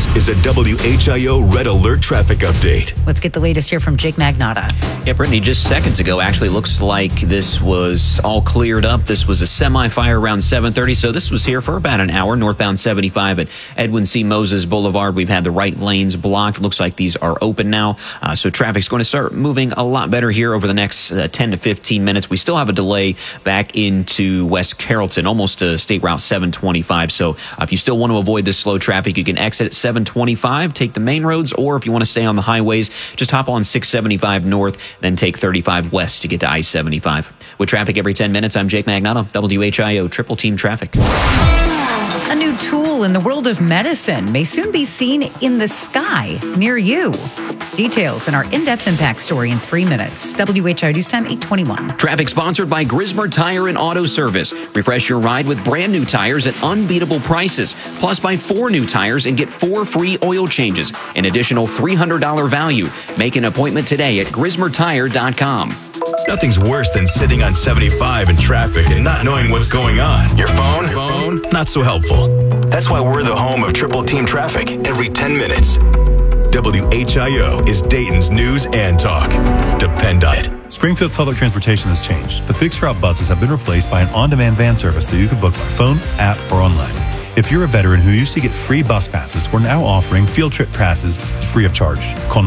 is a WHIO Red Alert traffic update. Let's get the latest here from Jake Magnotta. Yeah, Brittany, just seconds ago, actually looks like this was all cleared up. This was a semi-fire around 7:30, so this was here for about an hour. Northbound 75 at Edwin C. Moses Boulevard. We've had the right lanes blocked. Looks like these are open now, so traffic's going to start moving a lot better here over the next 10 to 15 minutes. We still have a delay back into West Carrollton, almost to State Route 725. So if you still want to avoid this slow traffic, you can exit at 725, take the main roads, or if you want to stay on the highways, just hop on 675 north, then take 35 west to get to I-75. With traffic every 10 minutes, I'm Jake Magnotta, WHIO Triple Team Traffic. A new tool in the world of medicine may soon be seen in the sky near you. Details in our in-depth impact story in 3 minutes. WHIO News Time 8:21. Traffic sponsored by Grismer Tire and Auto Service. Refresh your ride with brand new tires at unbeatable prices. Plus, buy 4 new tires and get 4 free oil changes. An additional $300 value. Make an appointment today at GrismerTire.com. Nothing's worse than sitting on 75 in traffic and not knowing what's going on. Your phone, not so helpful. That's why we're the home of Triple Team Traffic every 10 minutes. WHIO is Dayton's news and talk. Depend on it. Springfield Public Transportation has changed. The fixed route buses have been replaced by an on-demand van service that you can book by phone, app, or online. If you're a veteran who used to get free bus passes, we're now offering field trip passes free of charge. Call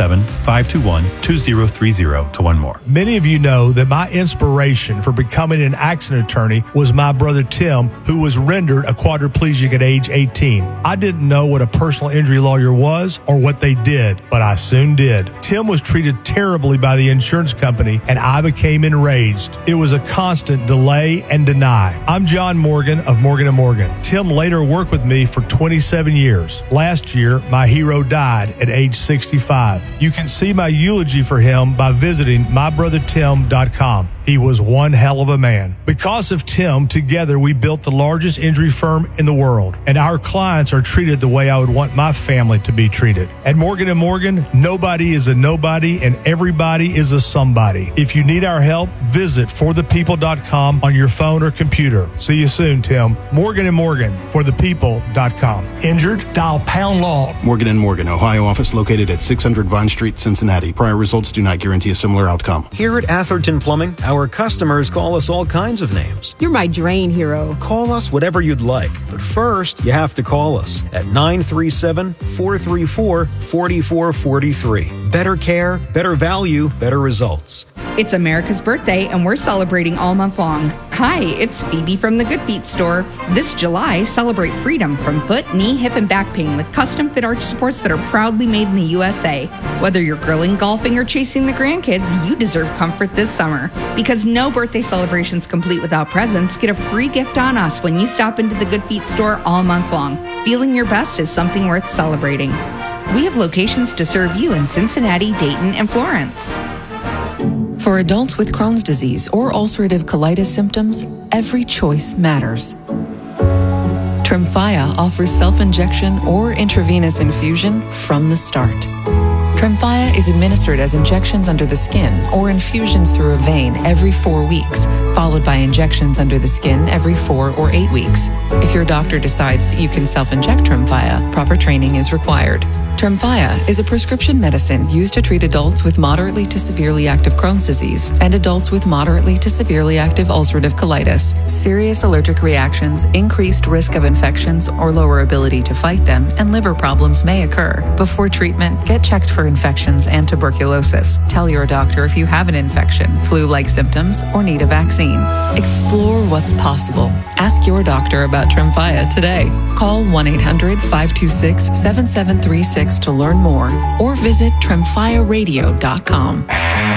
937-521-2030 to learn more. Many of you know that my inspiration for becoming an accident attorney was my brother Tim, who was rendered a quadriplegic at age 18. I didn't know what a personal injury lawyer was or what they did, but I soon did. Tim was treated terribly by the insurance company, and I became enraged. It was a constant delay and deny. I'm John Morgan of Morgan & Morgan. Tim later worked with me for 27 years. Last year, my hero died at age 65. You can see my eulogy for him by visiting mybrothertim.com. He was one hell of a man. Because of Tim, together we built the largest injury firm in the world, and our clients are treated the way I would want my family to be treated. At Morgan & Morgan, nobody is a nobody and everybody is a somebody. If you need our help, visit forthepeople.com on your phone or computer. See you soon, Tim. Morgan & Morgan, forthepeople.com. Injured? Dial pound law. Morgan & Morgan, Ohio office located at 600 Vine Street, Cincinnati. Prior results do not guarantee a similar outcome. Here at Atherton Plumbing, our customers call us all kinds of names. You're my drain hero. Call us whatever you'd like, but first you have to call us at 937-434-4443. Better care, better value, better results. It's America's birthday, and we're celebrating all month long. Hi, it's Phoebe from the Good Feet store. This July, celebrate freedom from foot, knee, hip, and back pain with custom fit arch supports that are proudly made in the USA. Whether you're grilling, golfing, or chasing the grandkids, you deserve comfort this summer. Because no birthday celebration's complete without presents, get a free gift on us when you stop into the Good Feet store all month long. Feeling your best is something worth celebrating. We have locations to serve you in Cincinnati, Dayton, and Florence. For adults with Crohn's disease or ulcerative colitis symptoms, every choice matters. Tremfya offers self-injection or intravenous infusion from the start. Tremfya is administered as injections under the skin or infusions through a vein every 4 weeks, followed by injections under the skin every 4 or 8 weeks. If your doctor decides that you can self-inject Tremfya, proper training is required. Tremfya is a prescription medicine used to treat adults with moderately to severely active Crohn's disease and adults with moderately to severely active ulcerative colitis. Serious allergic reactions, increased risk of infections or lower ability to fight them, and liver problems may occur. Before treatment, get checked for infections and tuberculosis. Tell your doctor if you have an infection, flu-like symptoms, or need a vaccine. Explore what's possible. Ask your doctor about Tremfya today. Call 1-800-526-7736 to learn more, or visit tremfyaradio.com.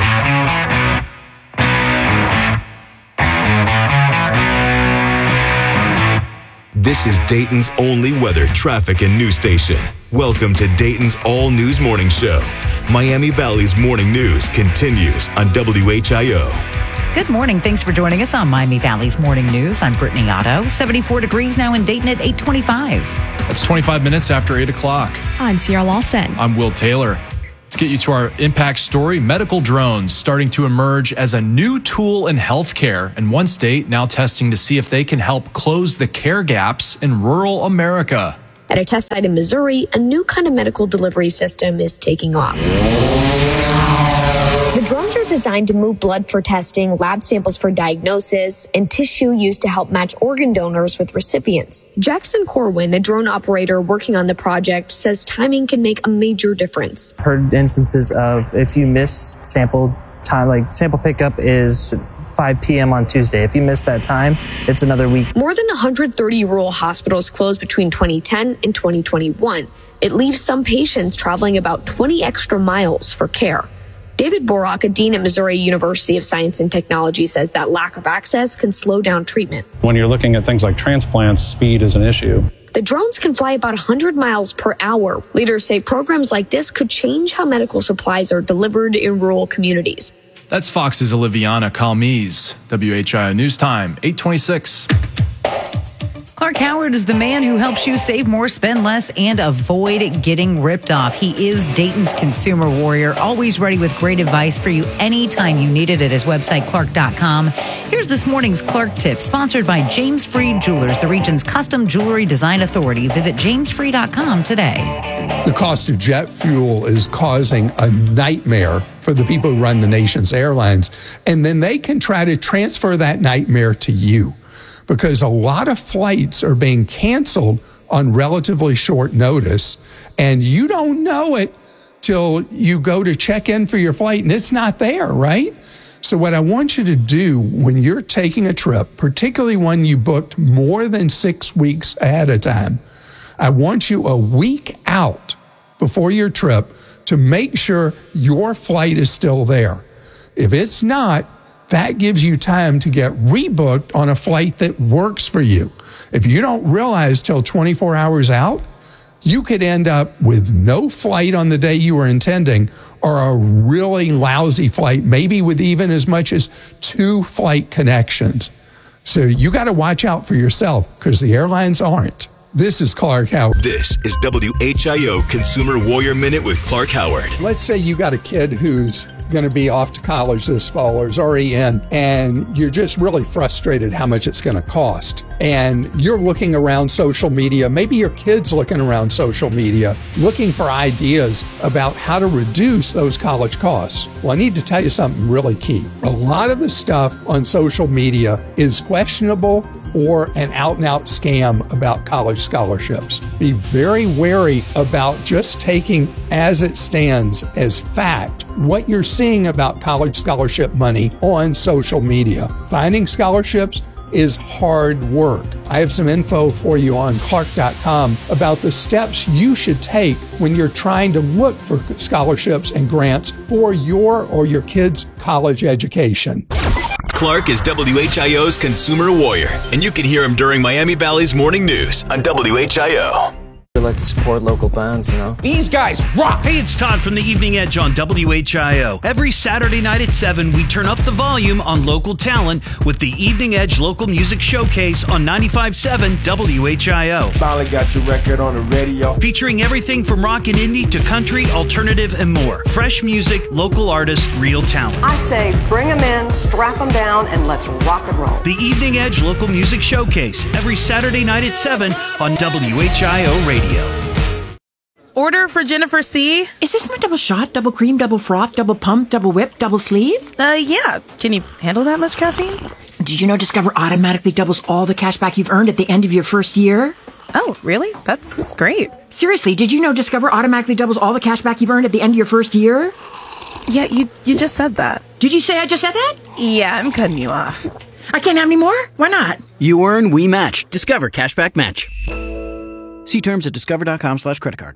This is Dayton's only weather, traffic, and news station. Welcome to Dayton's All News Morning Show. Miami Valley's morning news continues on WHIO. Good morning. Thanks for joining us on Miami Valley's Morning News. I'm Brittany Otto. 74 degrees now in Dayton at 8:25. That's 25 minutes after 8 o'clock. I'm Sierra Lawson. I'm Will Taylor. Let's get you to our impact story. Medical drones starting to emerge as a new tool in healthcare, and one state now testing to see if they can help close the care gaps in rural America. At a test site in Missouri, a new kind of medical delivery system is taking off. The drones are designed to move blood for testing, lab samples for diagnosis, and tissue used to help match organ donors with recipients. Jackson Corwin, a drone operator working on the project, says timing can make a major difference. I've heard instances of if you miss sample time, like sample pickup is 5 p.m. on Tuesday. If you miss that time, it's another week. More than 130 rural hospitals closed between 2010 and 2021. It leaves some patients traveling about 20 extra miles for care. David Borak, a dean at Missouri University of Science and Technology, says that lack of access can slow down treatment. When you're looking at things like transplants, speed is an issue. The drones can fly about 100 miles per hour. Leaders say programs like this could change how medical supplies are delivered in rural communities. That's Fox's Oliviana Calmes. WHIO News Time, 8:26. Clark Howard is the man who helps you save more, spend less, and avoid getting ripped off. He is Dayton's consumer warrior, always ready with great advice for you anytime you need it at his website, clark.com. Here's this morning's Clark Tip, sponsored by James Freed Jewelers, the region's custom jewelry design authority. Visit jamesfreed.com today. The cost of jet fuel is causing a nightmare for the people who run the nation's airlines, and then they can try to transfer that nightmare to you, because a lot of flights are being canceled on relatively short notice, and you don't know it till you go to check in for your flight and it's not there, right? So what I want you to do when you're taking a trip, particularly one you booked more than 6 weeks ahead of time, I want you a week out before your trip to make sure your flight is still there. If it's not, that gives you time to get rebooked on a flight that works for you. If you don't realize till 24 hours out, you could end up with no flight on the day you were intending, or a really lousy flight, maybe with even as much as 2 flight connections. So you got to watch out for yourself, because the airlines aren't. This is Clark Howard. This is WHIO Consumer Warrior Minute with Clark Howard. Let's say you got a kid who's going to be off to college this fall or is already in, and you're just really frustrated how much it's going to cost. And you're looking around social media, maybe your kid's looking around social media, looking for ideas about how to reduce those college costs. Well, I need to tell you something really key. A lot of the stuff on social media is questionable or an out-and-out scam about college scholarships. Be very wary about just taking as it stands as fact what you're seeing about college scholarship money on social media. Finding scholarships is hard work. I have some info for you on clark.com about the steps you should take when you're trying to look for scholarships and grants for your or your kids' college education. Clark is WHIO's consumer warrior, and you can hear him during Miami Valley's morning news on WHIO. We like to support local bands, you know. These guys rock! Hey, it's Todd from the Evening Edge on WHIO. Every Saturday night at 7, we turn up the volume on local talent with the Evening Edge Local Music Showcase on 95.7 WHIO. Finally got your record on the radio. Featuring everything from rock and indie to country, alternative, and more. Fresh music, local artists, real talent. I say bring them in, strap them down, and let's rock and roll. The Evening Edge Local Music Showcase, every Saturday night at 7 on WHIO Radio. Order for Jennifer C. Is this my double shot, double cream, double froth, double pump, double whip, double sleeve? Yeah. Can you handle that much caffeine? Did you know Discover automatically doubles all the cash back you've earned at the end of your first year? Oh, really? That's great. Seriously, did you know Discover automatically doubles all the cash back you've earned at the end of your first year? Yeah, you just said that. Did you say I just said that? Yeah, I'm cutting you off. I can't have any more? Why not? You earn, we match. Discover Cashback Match. See terms at discover.com/creditcard.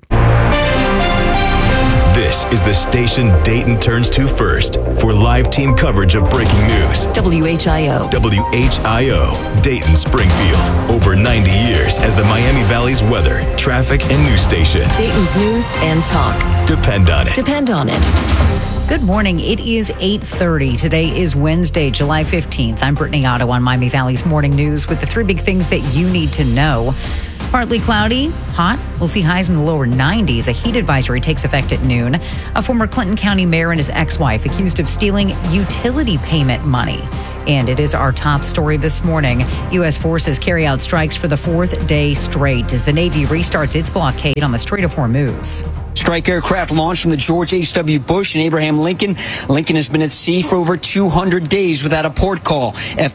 This is the station Dayton turns to first for live team coverage of breaking news. WHIO. WHIO, Dayton Springfield. Over 90 years as the Miami Valley's weather, traffic, and news station. Dayton's news and talk. Depend on it. Depend on it. Good morning. It is 8:30. Today is Wednesday, July 15th. I'm Brittany Otto on Miami Valley's Morning News with the 3 big things that you need to know. Partly cloudy, hot. We'll see highs in the lower 90s. A heat advisory takes effect at noon. A former Clinton County mayor and his ex-wife accused of stealing utility payment money. And it is our top story this morning. U.S. forces carry out strikes for the fourth day straight as the Navy restarts its blockade on the Strait of Hormuz. Strike aircraft launched from the George H.W. Bush and Abraham Lincoln. Lincoln has been at sea for over 200 days without a port call.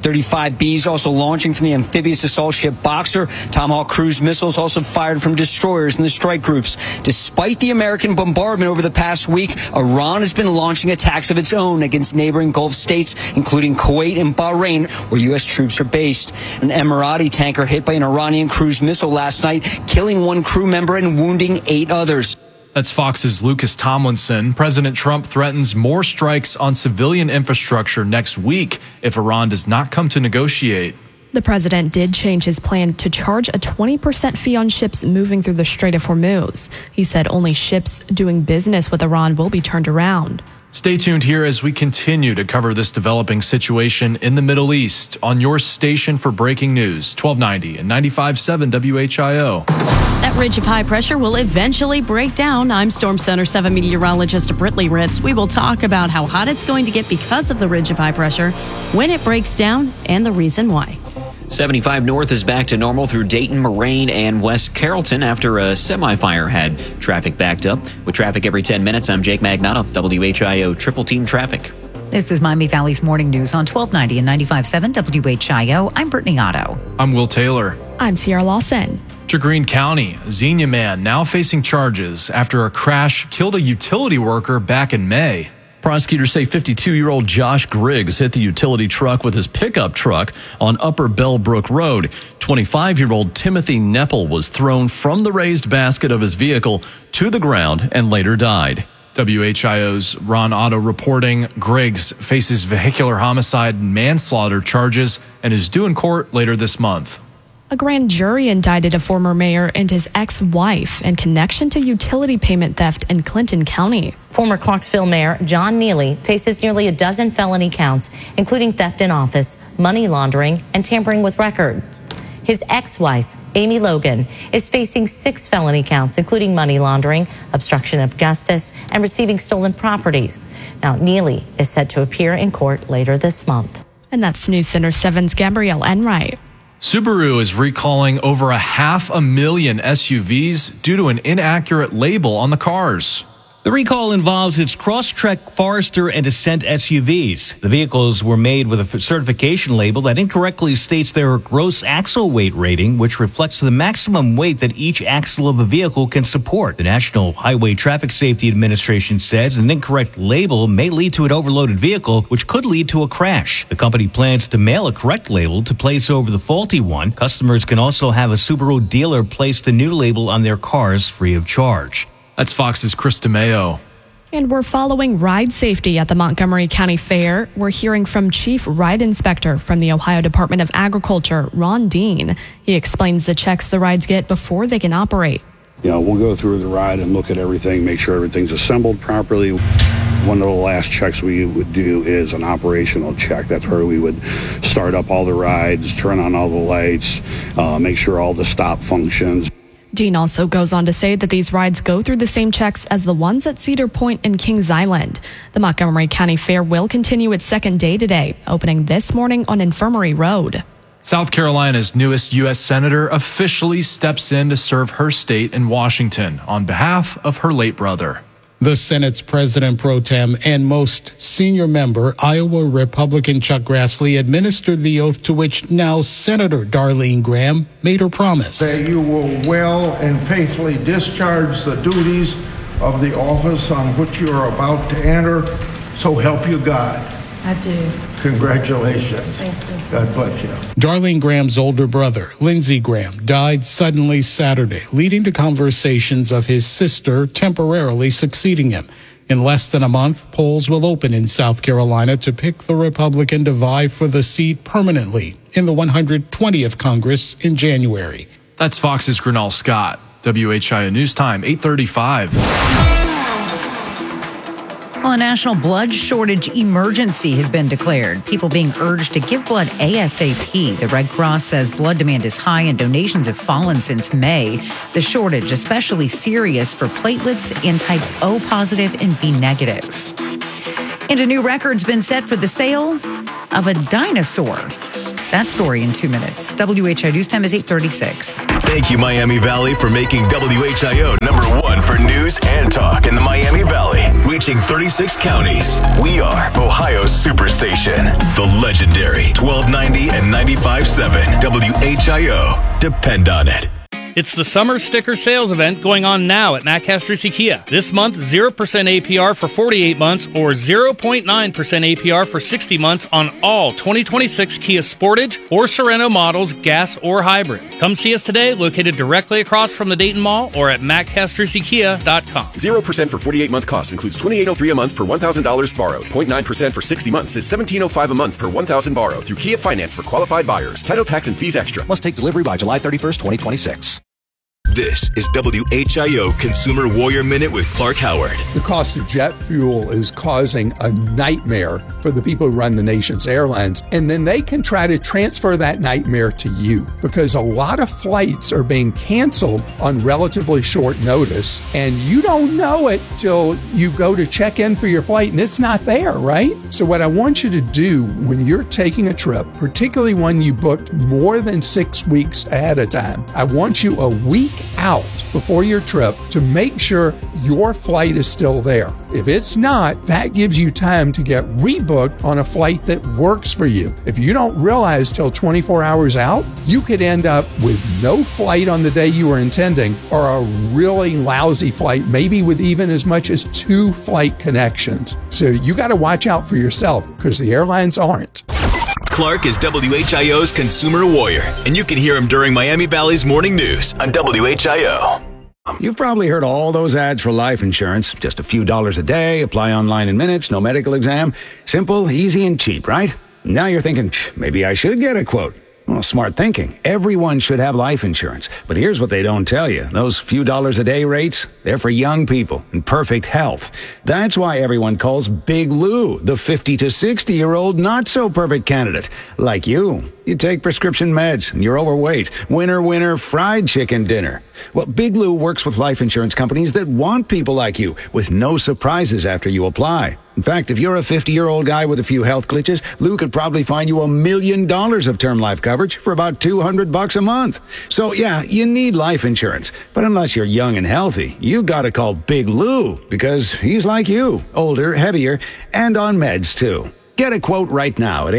F-35Bs also launching from the amphibious assault ship Boxer. Tomahawk cruise missiles also fired from destroyers in the strike groups. Despite the American bombardment over the past week, Iran has been launching attacks of its own against neighboring Gulf states, including Kuwait and Bahrain, where U.S. troops are based. An Emirati tanker hit by an Iranian cruise missile last night, killing one crew member and wounding 8 others. That's Fox's Lucas Tomlinson. President Trump threatens more strikes on civilian infrastructure next week if Iran does not come to negotiate. The president did change his plan to charge a 20% fee on ships moving through the Strait of Hormuz. He said only ships doing business with Iran will be turned around. Stay tuned here as we continue to cover this developing situation in the Middle East on your station for breaking news, 1290 and 95.7 WHIO. That ridge of high pressure will eventually break down. I'm Storm Center 7 meteorologist Brittany Ritz. We will talk about how hot it's going to get because of the ridge of high pressure, when it breaks down, and the reason why. 75 North is back to normal through Dayton, Moraine, and West Carrollton after a semi-fire had traffic backed up. With traffic every 10 minutes, I'm Jake Magnotta, WHIO Triple Team Traffic. This is Miami Valley's Morning News on 1290 and 95.7 WHIO. I'm Brittany Otto. I'm Will Taylor. I'm Sierra Lawson. To Greene County, Xenia man now facing charges after a crash killed a utility worker back in May. Prosecutors say 52-year-old Josh Griggs hit the utility truck with his pickup truck on Upper Bellbrook Road. 25-year-old Timothy Neppel was thrown from the raised basket of his vehicle to the ground and later died. WHIO's Ron Otto reporting Griggs faces vehicular homicide and manslaughter charges and is due in court later this month. A grand jury indicted a former mayor and his ex-wife in connection to utility payment theft in Clinton County. Former Clarksville Mayor John Neely faces nearly a dozen felony counts, including theft in office, money laundering, and tampering with records. His ex-wife, Amy Logan, is facing 6 felony counts, including money laundering, obstruction of justice, and receiving stolen properties. Now, Neely is set to appear in court later this month. And that's News Center 7's Gabrielle Enright. Subaru is recalling over 500,000 SUVs due to an inaccurate label on the cars. The recall involves its Crosstrek Forester and Ascent SUVs. The vehicles were made with a certification label that incorrectly states their gross axle weight rating, which reflects the maximum weight that each axle of a vehicle can support. The National Highway Traffic Safety Administration says an incorrect label may lead to an overloaded vehicle, which could lead to a crash. The company plans to mail a correct label to place over the faulty one. Customers can also have a Subaru dealer place the new label on their cars free of charge. That's Fox's Chris DeMeo. And we're following ride safety at the Montgomery County Fair. We're hearing from Chief Ride Inspector from the Ohio Department of Agriculture, Ron Dean. He explains the checks the rides get before they can operate. We'll go through the ride and look at everything, make sure everything's assembled properly. One of the last checks we would do is an operational check. That's where we would start up all the rides, turn on all the lights, make sure all the stop functions. Dean also goes on to say that these rides go through the same checks as the ones at Cedar Point and Kings Island. The Montgomery County Fair will continue its second day today, opening this morning on Infirmary Road. South Carolina's newest U.S. Senator officially steps in to serve her state in Washington on behalf of her late brother. The Senate's President Pro Tem and most senior member, Iowa Republican Chuck Grassley, administered the oath to which now Senator Darlene Graham made her promise. That you will well and faithfully discharge the duties of the office on which you are about to enter, so help you God. I do. Congratulations. Thank you. God bless you. Darlene Graham's older brother, Lindsey Graham, died suddenly Saturday, leading to conversations of his sister temporarily succeeding him. In less than a month, polls will open in South Carolina to pick the Republican to vie for the seat permanently in the 120th Congress in January. That's Fox's Grinnell Scott. WHIO News Time, 8:35. Well, a national blood shortage emergency has been declared. People being urged to give blood ASAP. The Red Cross says blood demand is high and donations have fallen since May. The shortage especially serious for platelets in types O positive and B negative. And a new record's been set for the sale of a dinosaur. That story in 2 minutes. WHIO News Time is 8:36. Thank you, Miami Valley, for making WHIO #1 for news and talk in the Miami Valley. Reaching 36 counties. We are Ohio's Superstation. The legendary 1290 and 95.7 WHIO. Depend on it. It's the summer sticker sales event going on now at Nacastro Kia. This month, 0% APR for 48 months or 0.9% APR for 60 months on all 2026 Kia Sportage or Sorento models, gas or hybrid. Come see us today, located directly across from the Dayton Mall or at MacCastroCia.com. 0% for 48-month cost includes $2,803 a month per $1,000 borrowed. 0.9% for 60 months is $1,705 a month per $1,000 borrowed through Kia Finance for qualified buyers. Title, tax, and fees extra. Must take delivery by July 31st, 2026. This is WHIO Consumer Warrior Minute with Clark Howard. The cost of jet fuel is causing a nightmare for the people who run the nation's airlines. And then they can try to transfer that nightmare to you because a lot of flights are being canceled on relatively short notice. And you don't know it till you go to check in for your flight and it's not there, right? So what I want you to do when you're taking a trip, particularly one you booked more than 6 weeks ahead of time, I want you a week out before your trip to make sure your flight is still there. If it's not, that gives you time to get rebooked on a flight that works for you. If you don't realize till 24 hours out, you could end up with no flight on the day you were intending or a really lousy flight, maybe with even as much as 2 flight connections. So you got to watch out for yourself because the airlines aren't. Clark is WHIO's Consumer Warrior, and you can hear him during Miami Valley's Morning News on WHIO. You've probably heard all those ads for life insurance. Just a few dollars a day, apply online in minutes, no medical exam. Simple, easy, and cheap, right? Now you're thinking, maybe I should get a quote. Well, smart thinking. Everyone should have life insurance. But here's what they don't tell you. Those few dollars a day rates, they're for young people in perfect health. That's why everyone calls Big Lou the 50 to 60-year-old not-so-perfect candidate. Like you. You take prescription meds and you're overweight. Winner, winner, fried chicken dinner. Well, Big Lou works with life insurance companies that want people like you with no surprises after you apply. In fact, if you're a 50-year-old guy with a few health glitches, Lou could probably find you $1 million of term life coverage for about $200 a month. So yeah, you need life insurance. But unless you're young and healthy, you gotta call Big Lou because he's like you, older, heavier, and on meds too. Get a quote right now at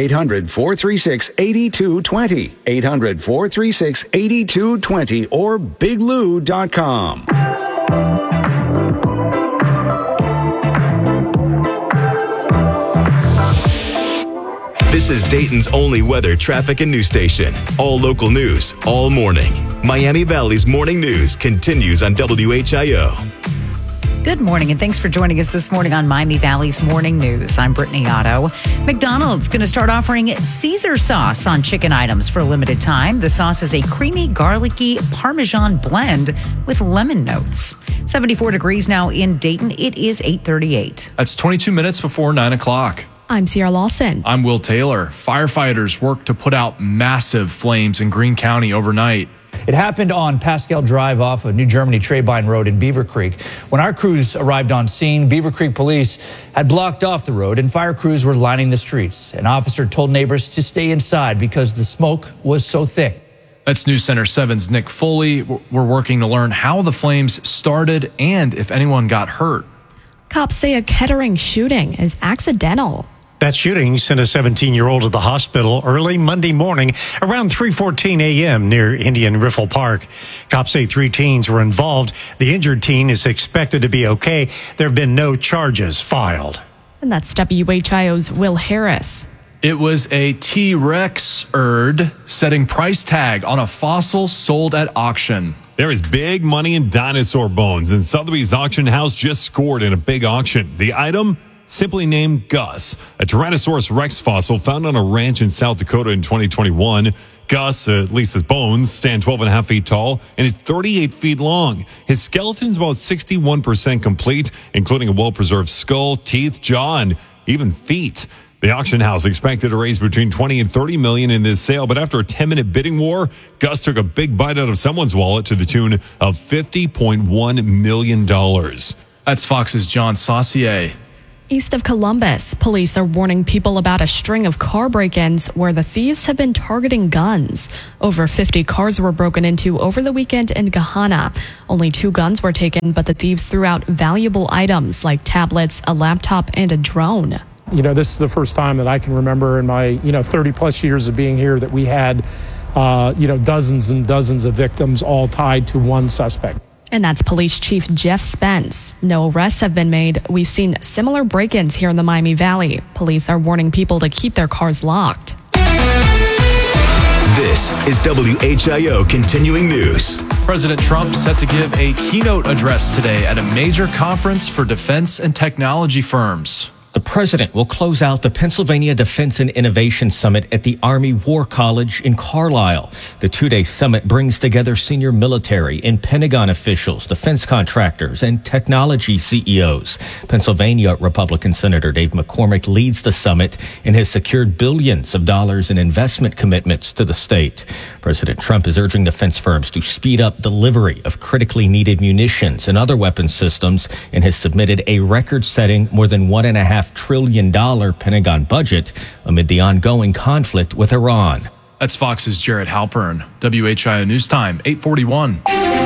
800-436-8220, 800-436-8220, or biglou.com. This is Dayton's only weather, traffic, and news station. All local news, all morning. Miami Valley's Morning News continues on WHIO. Good morning, and thanks for joining us this morning on Miami Valley's Morning News. I'm Brittany Otto. McDonald's going to start offering Caesar sauce on chicken items for a limited time. The sauce is a creamy, garlicky Parmesan blend with lemon notes. 74 degrees now in Dayton. It is 8:38. That's 22 minutes before 9 o'clock. I'm Sierra Lawson. I'm Will Taylor. Firefighters worked to put out massive flames in Greene County overnight. It happened on Pascal Drive off of New Germany Trebein Road in Beaver Creek. When our crews arrived on scene, Beaver Creek police had blocked off the road and fire crews were lining the streets. An officer told neighbors to stay inside because the smoke was so thick. That's News Center 7's Nick Foley. We're working to learn how the flames started and if anyone got hurt. Cops say a Kettering shooting is accidental. That shooting sent a 17-year-old to the hospital early Monday morning around 3:14 a.m. near Indian Riffle Park. Cops say 3 teens were involved. The injured teen is expected to be okay. There have been no charges filed. And that's WHIO's Will Harris. It was a T-Rex setting price tag on a fossil sold at auction. There is big money in dinosaur bones, and Sotheby's auction house just scored in a big auction. The item? Simply named Gus, a Tyrannosaurus Rex fossil found on a ranch in South Dakota in 2021. Gus, at least his bones, stand 12.5 feet tall and is 38 feet long. His skeleton's about 61% complete, including a well-preserved skull, teeth, jaw, and even feet. The auction house expected to raise between $20 and $30 million in this sale, but after a 10-minute bidding war, Gus took a big bite out of someone's wallet to the tune of $50.1 million. That's Fox's John Saucier. East of Columbus, police are warning people about a string of car break-ins where the thieves have been targeting guns. Over 50 cars were broken into over the weekend in Gahanna. Only 2 guns were taken, but the thieves threw out valuable items like tablets, a laptop, and a drone. This is the first time that I can remember in my, 30 plus years of being here that we had, dozens and dozens of victims all tied to one suspect. And that's Police Chief Jeff Spence. No arrests have been made. We've seen similar break-ins here in the Miami Valley. Police are warning people to keep their cars locked. This is WHIO Continuing News. President Trump set to give a keynote address today at a major conference for defense and technology firms. The president will close out the Pennsylvania Defense and Innovation Summit at the Army War College in Carlisle. The 2-day summit brings together senior military and Pentagon officials, defense contractors, and technology CEOs. Pennsylvania Republican Senator Dave McCormick leads the summit and has secured billions of dollars in investment commitments to the state. President Trump is urging defense firms to speed up delivery of critically needed munitions and other weapon systems and has submitted a record-setting more than $1.5 trillion Pentagon budget amid the ongoing conflict with Iran. That's Fox's Jared Halpern. WHIO News Time, 8:41.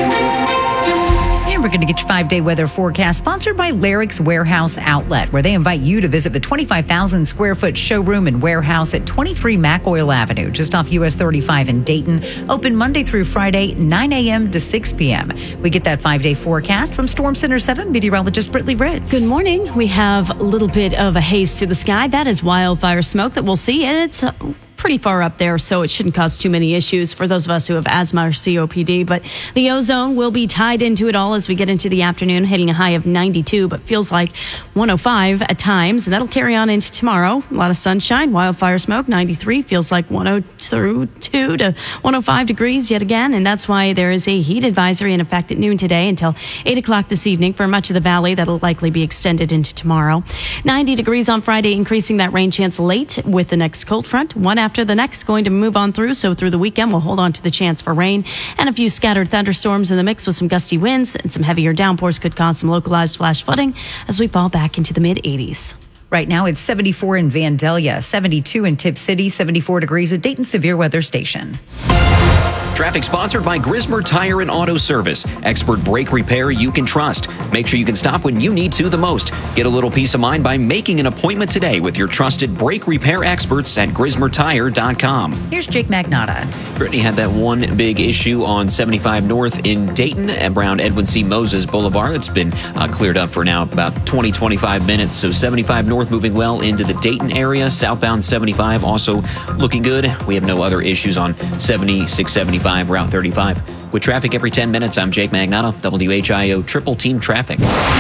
And we're going to get your 5-day weather forecast sponsored by Larrick's Warehouse Outlet, where they invite you to visit the 25,000 square foot showroom and warehouse at 23 McOil Avenue, just off US 35 in Dayton. Open Monday through Friday, 9 a.m. to 6 p.m. We get that 5-day forecast from Storm Center 7 meteorologist Britley Ritz. Good morning. We have a little bit of a haze to the sky. That is wildfire smoke that we'll see, and it's pretty far up there, so it shouldn't cause too many issues for those of us who have asthma or COPD. But the ozone will be tied into it all as we get into the afternoon, hitting a high of 92, but feels like 105 at times. And that'll carry on into tomorrow. A lot of sunshine, wildfire smoke, 93, feels like 102 to 105 degrees yet again. And that's why there is a heat advisory in effect at noon today until 8 o'clock this evening for much of the valley. That'll likely be extended into tomorrow. 90 degrees on Friday, increasing that rain chance late with the next cold front. One after the next going to move on through. So through the weekend, we'll hold on to the chance for rain and a few scattered thunderstorms in the mix with some gusty winds, and some heavier downpours could cause some localized flash flooding as we fall back into the mid-80s. Right now, it's 74 in Vandalia, 72 in Tip City, 74 degrees at Dayton Severe Weather Station. Traffic sponsored by Grismer Tire and Auto Service. Expert brake repair you can trust. Make sure you can stop when you need to the most. Get a little peace of mind by making an appointment today with your trusted brake repair experts at GrismerTire.com. Here's Jake Magnotta. Brittany had that one big issue on 75 North in Dayton around Edwin C. Moses Boulevard. It's been cleared up for now about 20-25 minutes. So 75 North moving well into the Dayton area. Southbound 75 also looking good. We have no other issues on 7675 Route 35. With traffic every 10 minutes, I'm Jake Magnotta, WHIO Triple Team Traffic.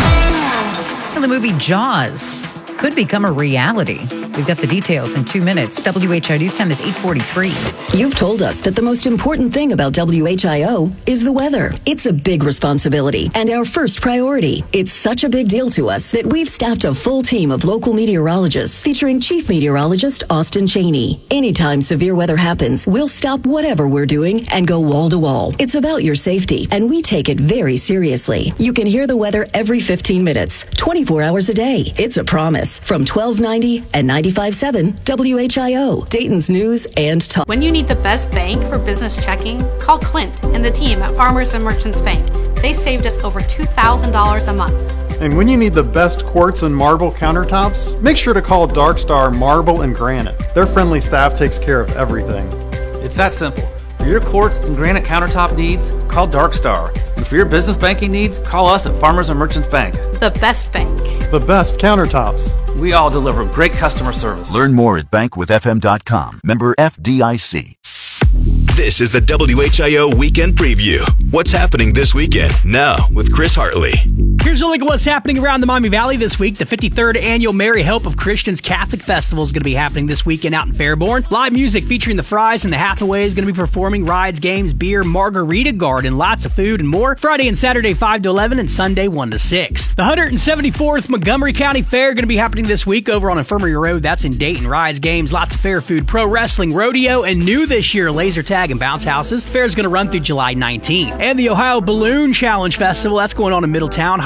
And the movie Jaws could become a reality. We've got the details in 2 minutes. WHIO News Time is 8:43. You've told us that the most important thing about WHIO is the weather. It's a big responsibility and our first priority. It's such a big deal to us that we've staffed a full team of local meteorologists featuring Chief Meteorologist Austin Cheney. Anytime severe weather happens, we'll stop whatever we're doing and go wall to wall. It's about your safety, and we take it very seriously. You can hear the weather every 15 minutes, 24 hours a day. It's a promise from 1290 and 95.7 WHIO, Dayton's News and Talk. When you need the best bank for business checking, call Clint and the team at Farmers and Merchants Bank. They saved us over $2,000 a month. And when you need the best quartz and marble countertops, make sure to call Dark Star Marble and Granite. Their friendly staff takes care of everything. It's that simple. For your quartz and granite countertop needs, call Dark Star. And for your business banking needs, call us at Farmers and Merchants Bank. The best bank. The best countertops. We all deliver great customer service. Learn more at bankwithfm.com. Member FDIC. This is the WHIO Weekend Preview. What's happening this weekend? Now with Chris Hartley. Here's a look at what's happening around the Miami Valley this week. The 53rd Annual Merry Help of Christians Catholic Festival is going to be happening this weekend out in Fairborn. Live music featuring the Fries and the Hathaway is going to be performing. Rides, games, beer, margarita garden, lots of food and more. Friday and Saturday 5 to 11 and Sunday 1 to 6. The 174th Montgomery County Fair going to be happening this week over on Infirmary Road. That's in Dayton. Rides, games, lots of fair food, pro wrestling, rodeo, and new this year, laser tag and bounce houses. Fair is going to run through July 19th. And the Ohio Balloon Challenge Festival, that's going on in Middletown. Hot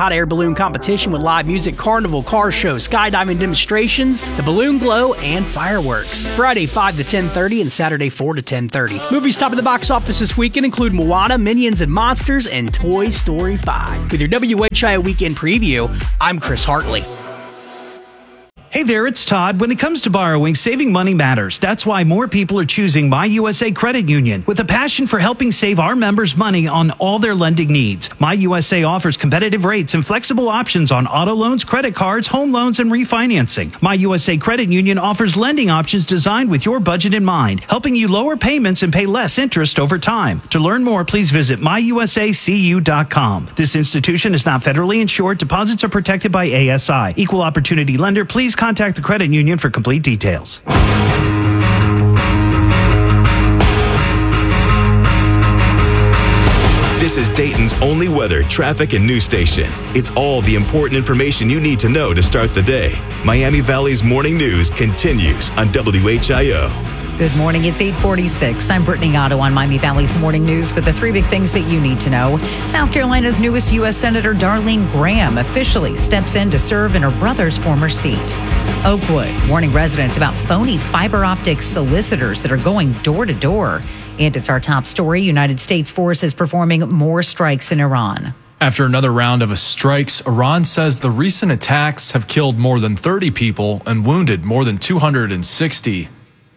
hot air balloon competition with live music, carnival, car show, skydiving demonstrations, the balloon glow, and fireworks. Friday 5 to 10:30 and Saturday 4 to 10:30. Movies top of the box office this weekend include Moana, Minions and Monsters, and Toy Story 5. With your WHIO Weekend Preview, I'm Chris Hartley. Hey there, it's Todd. When it comes to borrowing, saving money matters. That's why more people are choosing My USA Credit Union with a passion for helping save our members money on all their lending needs. My USA offers competitive rates and flexible options on auto loans, credit cards, home loans, and refinancing. My USA Credit Union offers lending options designed with your budget in mind, helping you lower payments and pay less interest over time. To learn more, please visit myusacu.com. This institution is not federally insured. Deposits are protected by ASI. Equal opportunity lender. Please contact the credit union for complete details. This is Dayton's only weather, traffic, and news station. It's all the important information you need to know to start the day. Miami Valley's morning news continues on WHIO. Good morning. It's 8:46. I'm Brittany Otto on Miami Valley's morning news with the three big things that you need to know. South Carolina's newest U.S. Senator Darlene Graham officially steps in to serve in her brother's former seat. Oakwood warning residents about phony fiber optic solicitors that are going door to door. And it's our top story. United States forces performing more strikes in Iran. After another round of strikes, Iran says the recent attacks have killed more than 30 people and wounded more than 260.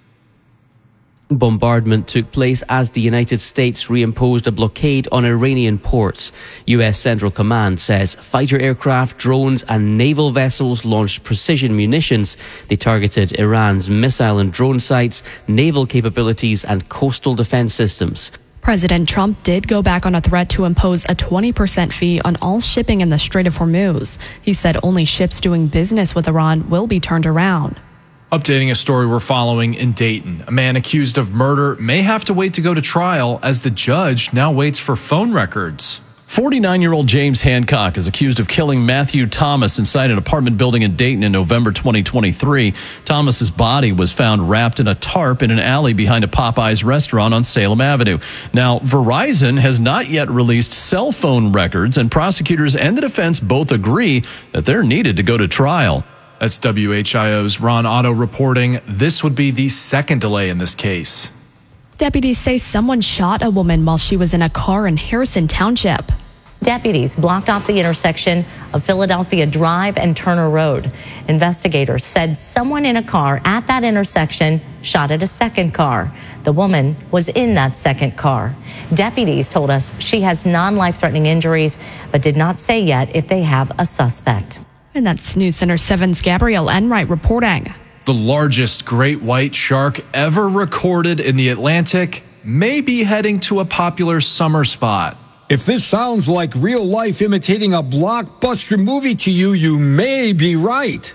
Bombardment took place as the United States reimposed a blockade on Iranian ports. U.S. Central Command says fighter aircraft, drones and naval vessels launched precision munitions. They targeted Iran's missile and drone sites, naval capabilities and coastal defense systems. President Trump did go back on a threat to impose a 20% fee on all shipping in the Strait of Hormuz. He said only ships doing business with Iran will be turned around. Updating a story we're following in Dayton. A man accused of murder may have to wait to go to trial as the judge now waits for phone records. 49-year-old James Hancock is accused of killing Matthew Thomas inside an apartment building in Dayton in November 2023. Thomas's body was found wrapped in a tarp in an alley behind a Popeyes restaurant on Salem Avenue. Now, Verizon has not yet released cell phone records, and prosecutors and the defense both agree that they're needed to go to trial. That's WHIO's Ron Otto reporting. This would be the second delay in this case. Deputies say someone shot a woman while she was in a car in Harrison Township. Deputies blocked off the intersection of Philadelphia Drive and Turner Road. Investigators said someone in a car at that intersection shot at a second car. The woman was in that second car. Deputies told us she has non-life-threatening injuries, but did not say yet if they have a suspect. And that's News Center 7's Gabrielle Enright reporting. The largest great white shark ever recorded in the Atlantic may be heading to a popular summer spot. If this sounds like real life imitating a blockbuster movie to you, you may be right.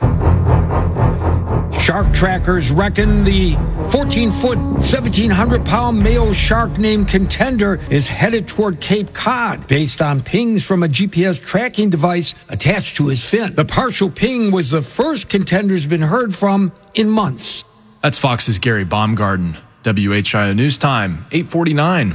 Shark trackers reckon the 14-foot, 1,700-pound male shark named Contender is headed toward Cape Cod based on pings from a GPS tracking device attached to his fin. The partial ping was the first Contender's been heard from in months. That's Fox's Gary Baumgarten. WHIO News Time, 8:49.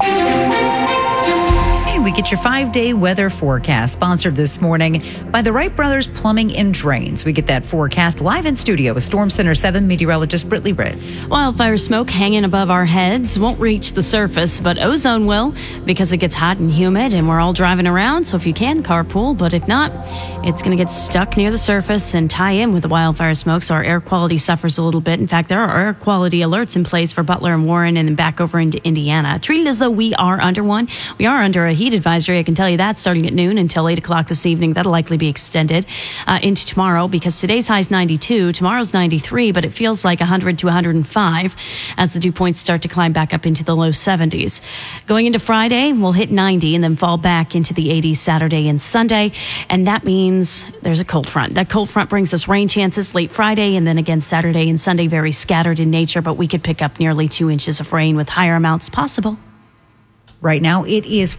We get your 5-day weather forecast, sponsored this morning by the Wright Brothers Plumbing and Drains. We get that forecast live in studio with Storm Center 7 meteorologist Brittany Ritz. Wildfire smoke hanging above our heads won't reach the surface, but ozone will, because it gets hot and humid and we're all driving around. So if you can, carpool, but if not, it's going to get stuck near the surface and tie in with the wildfire smoke. So our air quality suffers a little bit. In fact, there are air quality alerts in place for Butler and Warren and then back over into Indiana. Treated as though we are under one. We are under a heat advisory. I can tell you that starting at noon until 8 o'clock this evening. That'll likely be extended into tomorrow because today's high is 92, tomorrow's 93, but it feels like 100 to 105 as the dew points start to climb back up into the low 70s. Going into Friday, we'll hit 90 and then fall back into the 80s Saturday and Sunday, and that means there's a cold front. That cold front brings us rain chances late Friday and then again Saturday and Sunday, very scattered in nature, but we could pick up nearly 2 inches of rain with higher amounts possible. Right now, it is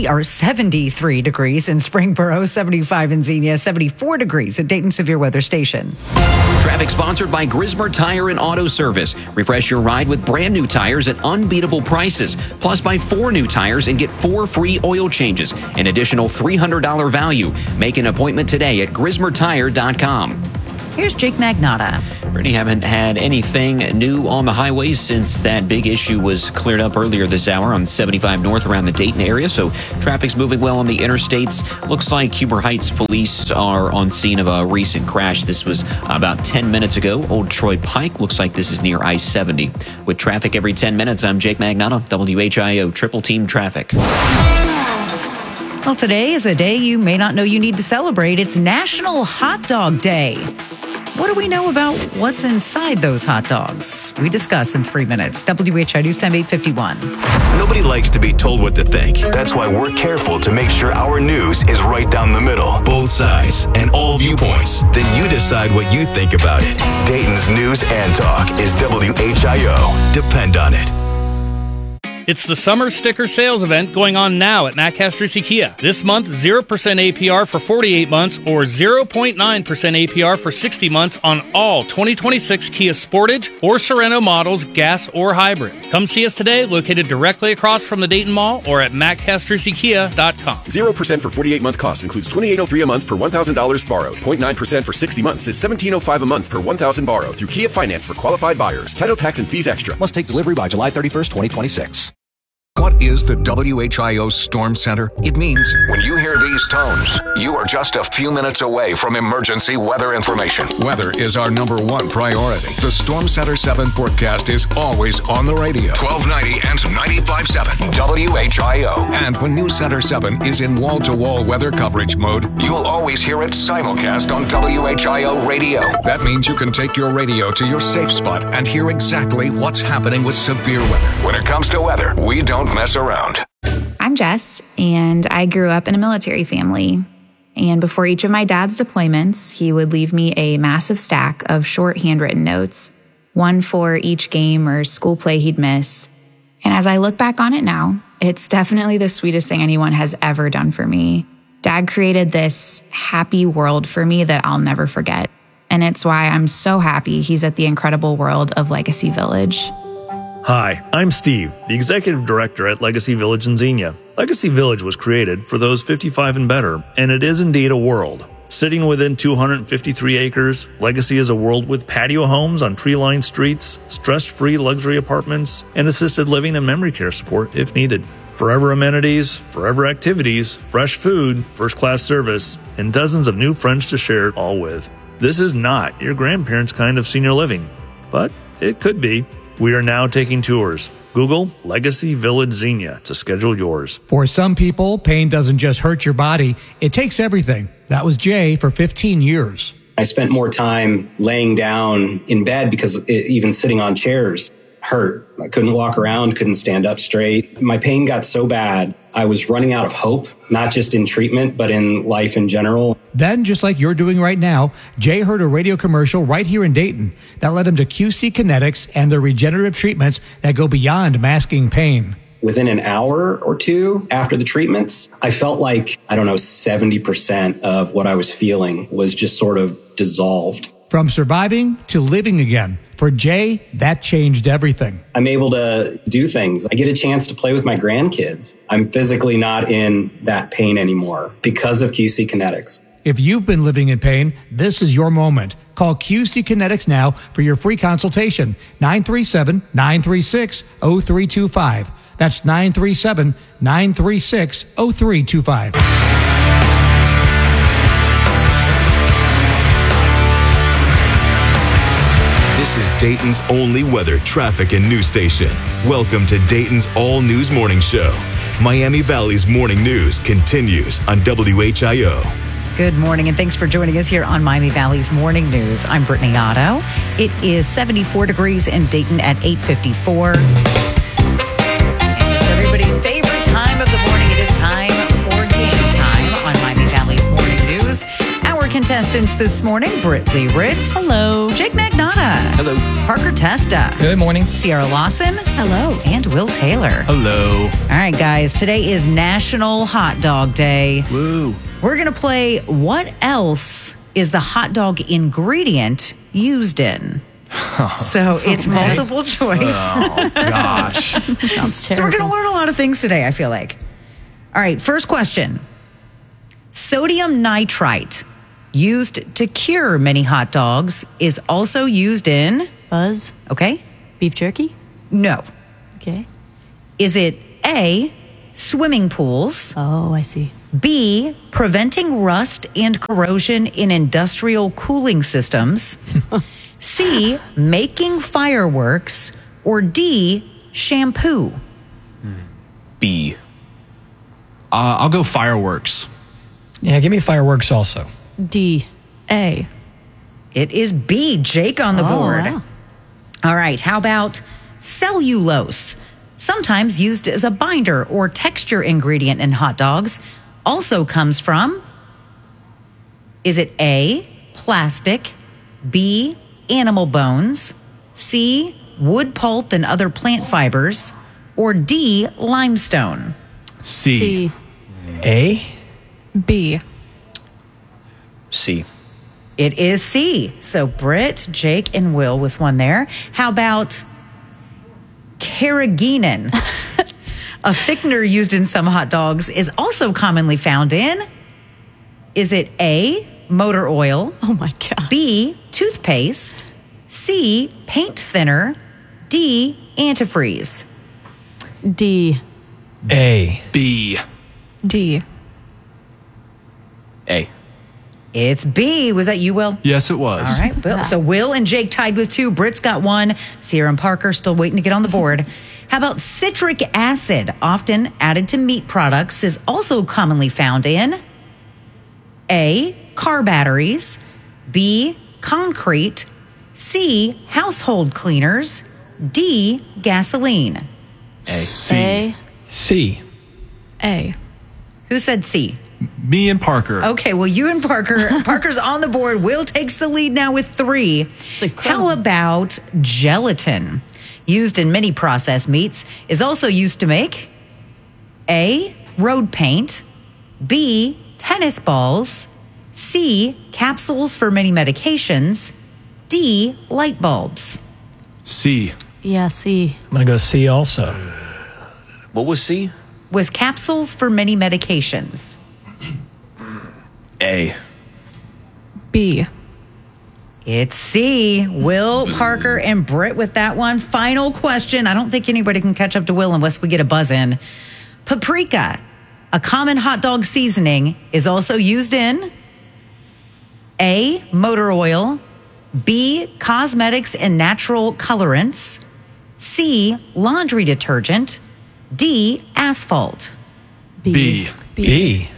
73 degrees in Springboro, 75 in Xenia, 74 degrees at Dayton Severe Weather Station. Traffic sponsored by Grismer Tire and Auto Service. Refresh your ride with brand new tires at unbeatable prices. Plus, buy 4 new tires and get 4 free oil changes. An additional $300 value. Make an appointment today at GrismerTire.com. Here's Jake Magnotta. Brittany, haven't had anything new on the highways since that big issue was cleared up earlier this hour on 75 North around the Dayton area. So traffic's moving well on the interstates. Looks like Huber Heights police are on scene of a recent crash. This was about 10 minutes ago. Old Troy Pike. Looks like this is near I-70. With traffic every 10 minutes, I'm Jake Magnotta, WHIO Triple Team Traffic. Well, today is a day you may not know you need to celebrate. It's National Hot Dog Day. What do we know about what's inside those hot dogs? We discuss in 3 minutes. WHI News Time 8:51. Nobody likes to be told what to think. That's why we're careful to make sure our news is right down the middle. Both sides and all viewpoints. Then you decide what you think about it. Dayton's News and Talk is WHIO. Depend on it. It's the summer sticker sales event going on now at Matt Castrucci Kia. This month, 0% APR for 48 months or 0.9% APR for 60 months on all 2026 Kia Sportage or Sorento models, gas or hybrid. Come see us today, located directly across from the Dayton Mall or at mattcastruccikia.com. 0% for 48-month cost includes $2,803 a month per $1,000 borrowed. 0.9% for 60 months is $1,705 a month per $1,000 borrowed through Kia Finance for qualified buyers. Title, tax, and fees extra. Must take delivery by July 31st, 2026. What is the WHIO Storm Center? It means when you hear these tones, you are just a few minutes away from emergency weather information. Weather is our #1 priority. The Storm Center 7 forecast is always on the radio. 1290 and 95.7 WHIO. And when News Center 7 is in wall-to-wall weather coverage mode, you'll always hear it simulcast on WHIO radio. That means you can take your radio to your safe spot and hear exactly what's happening with severe weather. When it comes to weather, we don't mess around. I'm Jess, and I grew up in a military family. And before each of my dad's deployments, he would leave me a massive stack of short handwritten notes, one for each game or school play he'd miss. And as I look back on it now, it's definitely the sweetest thing anyone has ever done for me. Dad created this happy world for me that I'll never forget. And it's why I'm so happy he's at the incredible world of Legacy Village. Hi, I'm Steve, the Executive Director at Legacy Village in Xenia. Legacy Village was created for those 55 and better, and it is indeed a world. Sitting within 253 acres, Legacy is a world with patio homes on tree-lined streets, stress-free luxury apartments, and assisted living and memory care support if needed. Forever amenities, forever activities, fresh food, first-class service, and dozens of new friends to share it all with. This is not your grandparents' kind of senior living, but it could be. We are now taking tours. Google Legacy Village Xenia to schedule yours. For some people, pain doesn't just hurt your body, it takes everything. That was Jay for 15 years. I spent more time laying down in bed because even sitting on chairs hurt. I couldn't walk around, couldn't stand up straight. My pain got so bad, I was running out of hope, not just in treatment, but in life in general. Then, just like you're doing right now, Jay heard a radio commercial right here in Dayton that led him to QC Kinetics and their regenerative treatments that go beyond masking pain. Within an hour or two after the treatments, I felt like, 70% of what I was feeling was just sort of dissolved. From surviving to living again. For Jay, that changed everything. I'm able to do things. I get a chance to play with my grandkids. I'm physically not in that pain anymore because of QC Kinetics. If you've been living in pain, this is your moment. Call QC Kinetics now for your free consultation. 937-936-0325. That's 937-936-0325. This is Dayton's only weather, traffic, and news station. Welcome to Dayton's All News Morning Show. Miami Valley's morning news continues on WHIO. Good morning, and thanks for joining us here on Miami Valley's Morning News. I'm Brittany Otto. It is 74 degrees in Dayton at 8:54. And it's everybody's favorite time of the morning. It is time for game time on Miami Valley's Morning News. Our contestants this morning. Brittany Ritz. Hello. Jake Magnotta. Hello. Parker Testa. Good morning. Sierra Lawson. Hello. And Will Taylor. Hello. All right, guys. Today is National Hot Dog Day. Woo. We're going to play What Else is the Hot Dog Ingredient Used in? So it's multiple choice. Oh, gosh. Sounds So we're terrible. going to learn a lot of things today, I feel like. All right, first question. Sodium nitrite, used to cure many hot dogs, is also used in... Buzz? Okay. Beef jerky? No. Okay. Is it A, swimming pools? Oh, I see. B, preventing rust and corrosion in industrial cooling systems? C, making fireworks? Or D, shampoo? B. I'll go fireworks. Yeah, give me fireworks also. D. A. It is B, Jake on the board. Wow. All right, how about cellulose? Sometimes used as a binder or texture ingredient in hot dogs. Also comes from, is it A, plastic, B, animal bones, C, wood pulp and other plant fibers, or D, limestone? C. A? B. C. It is C. So Britt, Jake, and Will with one there. How about carrageenan? A thickener used in some hot dogs is also commonly found in, is it A, motor oil? Oh my God. B, toothpaste? C, paint thinner? D, antifreeze? D. A. B. D. A. It's B. Was that you, Will? Yes, it was. All right, Will. So Will and Jake tied with 2. Britt's got 1. Sierra and Parker still waiting to get on the board. How about citric acid, often added to meat products, is also commonly found in A, car batteries, B, concrete, C, household cleaners, D, gasoline? C. C. A. Who said C? Me and Parker. Okay, well, you and Parker. Parker's on the board. Will takes the lead now with 3. How about gelatin? Used in many processed meats, is also used to make A, road paint, B, tennis balls, C, capsules for many medications, D, light bulbs? C. Yeah, C. I'm going to go C also. What was C? Was capsules for many medications. A. B. It's C. Will, Parker, and Britt with that one. Final question. I don't think anybody can catch up to Will unless we get a buzz in. Paprika, a common hot dog seasoning, is also used in A, motor oil, B, cosmetics and natural colorants, C, laundry detergent, D, asphalt? B. B.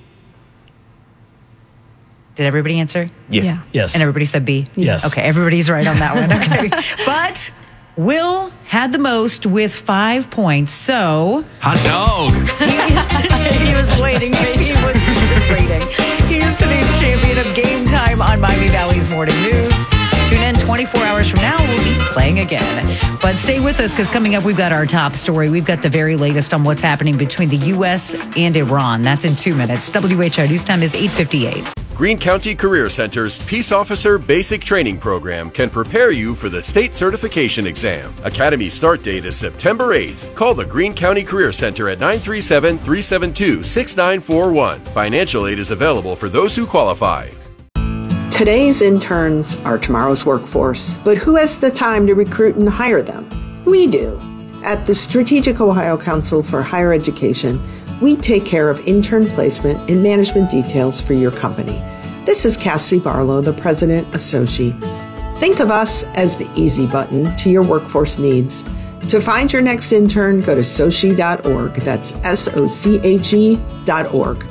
Did everybody answer? Yeah. Yes. And everybody said B? Yes. Okay, everybody's right on that one. Okay. But Will had the most with 5 points, so... Hot dog! He was waiting, baby. He was waiting. He is today's champion of Game Time on Miami Valley's Morning News. Tune in 24 hours from now. We'll be playing again. But stay with us because coming up, we've got our top story. We've got the very latest on what's happening between the U.S. and Iran. That's in 2 minutes. WHI News Time is 8:58. Greene County Career Center's Peace Officer Basic Training Program can prepare you for the state certification exam. Academy start date is September 8th. Call the Greene County Career Center at 937-372-6941. Financial aid is available for those who qualify. Today's interns are tomorrow's workforce, but who has the time to recruit and hire them? We do. At the Strategic Ohio Council for Higher Education, we take care of intern placement and management details for your company. This is Cassie Barlow, the president of SOCHI. Think of us as the easy button to your workforce needs. To find your next intern, go to sochi.org. That's SOCHE.org.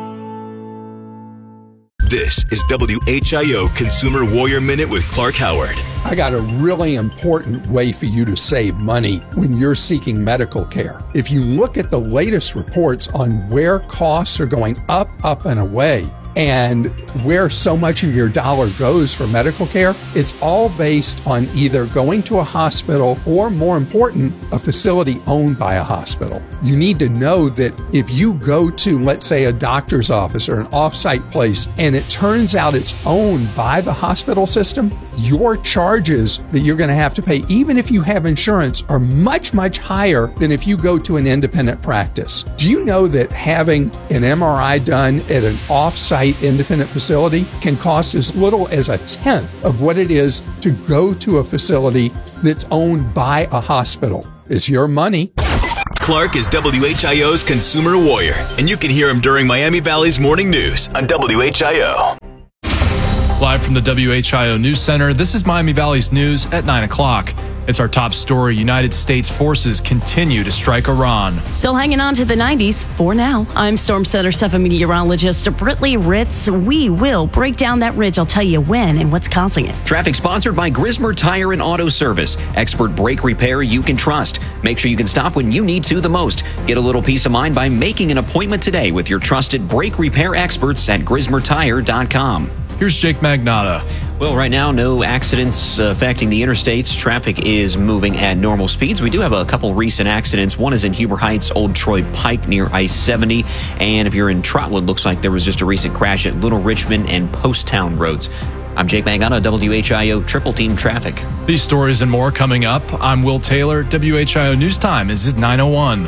This is WHIO Consumer Warrior Minute with Clark Howard. I got a really important way for you to save money when you're seeking medical care. If you look at the latest reports on where costs are going up, and away, and where so much of your dollar goes for medical care, it's all based on either going to a hospital or, more important, a facility owned by a hospital. You need to know that if you go to, let's say, a doctor's office or an off-site place, and it turns out it's owned by the hospital system, your charges that you're going to have to pay, even if you have insurance, are much, much higher than if you go to an independent practice. Do you know that having an MRI done at an off-site independent facility can cost as little as 1/10 of what it is to go to a facility that's owned by a hospital? It's your money. Clark is WHIO's consumer warrior, and you can hear him during Miami Valley's morning news on WHIO. Live from the WHIO News Center, this is Miami Valley's news at 9 o'clock. It's our top story. United States forces continue to strike Iran. Still hanging on to the 90s for now. I'm Storm Center 7 meteorologist Britley Ritz. We will break down that ridge. I'll tell you when and what's causing it. Traffic sponsored by Grismer Tire and Auto Service. Expert brake repair you can trust. Make sure you can stop when you need to the most. Get a little peace of mind by making an appointment today with your trusted brake repair experts at GrismerTire.com. Here's Jake Magnotta. Well, right now, no accidents affecting the interstates. Traffic is moving at normal speeds. We do have a couple recent accidents. One is in Huber Heights, Old Troy Pike near I-70. And if you're in Trotwood, looks like there was just a recent crash at Little Richmond and Posttown roads. I'm Jake Magnotta, WHIO Triple Team Traffic. These stories and more coming up. I'm Will Taylor. WHIO News Time is at 9:01.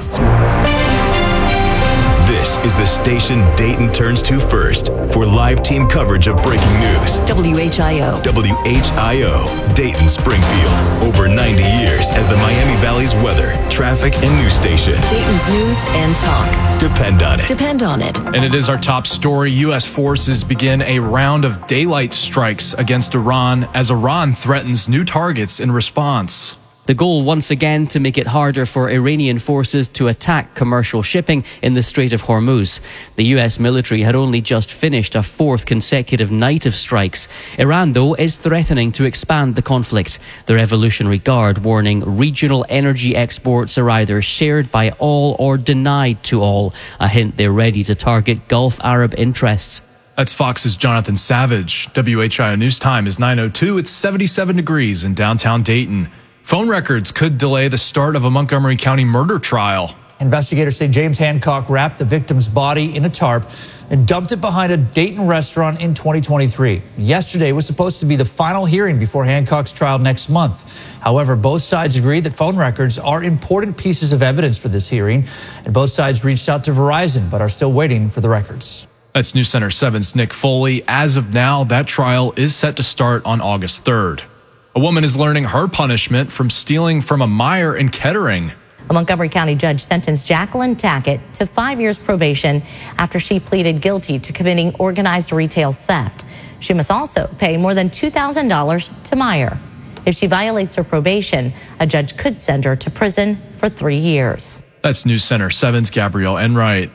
This is the station Dayton turns to first for live team coverage of breaking news. WHIO. WHIO, Dayton Springfield. Over 90 years as the Miami Valley's weather, traffic, and news station. Dayton's news and talk. Depend on it. Depend on it. And it is our top story. U.S. forces begin a round of daylight strikes against Iran as Iran threatens new targets in response. The goal, once again, to make it harder for Iranian forces to attack commercial shipping in the Strait of Hormuz. The U.S. military had only just finished a fourth consecutive night of strikes. Iran, though, is threatening to expand the conflict. The Revolutionary Guard warning regional energy exports are either shared by all or denied to all, a hint they're ready to target Gulf Arab interests. That's Fox's Jonathan Savage. WHIO News Time is 9:02. It's 77 degrees in downtown Dayton. Phone records could delay the start of a Montgomery County murder trial. Investigators say James Hancock wrapped the victim's body in a tarp and dumped it behind a Dayton restaurant in 2023. Yesterday was supposed to be the final hearing before Hancock's trial next month. However, both sides agreed that phone records are important pieces of evidence for this hearing, and both sides reached out to Verizon but are still waiting for the records. That's News Center 7's Nick Foley. As of now, that trial is set to start on August 3rd. A woman is learning her punishment from stealing from a Meijer in Kettering. A Montgomery County judge sentenced Jacqueline Tackett to 5 years probation after she pleaded guilty to committing organized retail theft. She must also pay more than $2,000 to Meijer. If she violates her probation, a judge could send her to prison for 3 years. That's News Center 7's Gabrielle Enright.